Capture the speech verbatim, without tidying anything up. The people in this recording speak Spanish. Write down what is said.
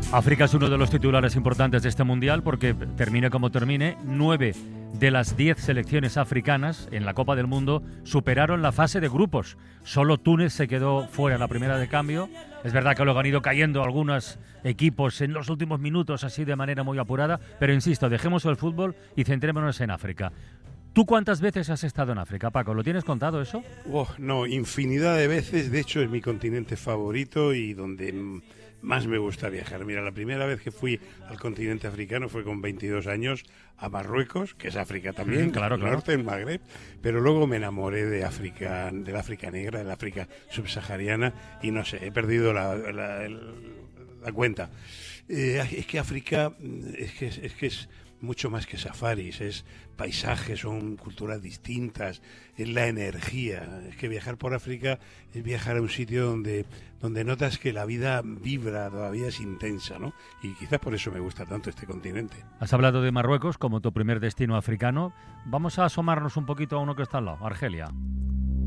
África es uno de los titulares importantes de este Mundial porque, termine como termine, nueve de las diez selecciones africanas en la Copa del Mundo superaron la fase de grupos. Solo Túnez se quedó fuera en la primera de cambio. Es verdad que luego han ido cayendo algunos equipos en los últimos minutos así de manera muy apurada, pero insisto, dejemos el fútbol y centrémonos en África. ¿Tú cuántas veces has estado en África, Paco? ¿Lo tienes contado eso? Oh, no, infinidad de veces. De hecho, es mi continente favorito y donde más me gusta viajar. Mira, la primera vez que fui al continente africano fue con veintidós años a Marruecos, que es África también, mm, claro, el claro. norte, en Magreb, pero luego me enamoré de África, del África negra, del África subsahariana y no sé, he perdido la, la, la cuenta. Eh, es que África es que es, es que es mucho más que safaris, es paisajes, son culturas distintas, es la energía. Es que viajar por África es viajar a un sitio donde, donde notas que la vida vibra, todavía es intensa, ¿no? Y quizás por eso me gusta tanto este continente. Has hablado de Marruecos como tu primer destino africano. Vamos a asomarnos un poquito a uno que está al lado, Argelia.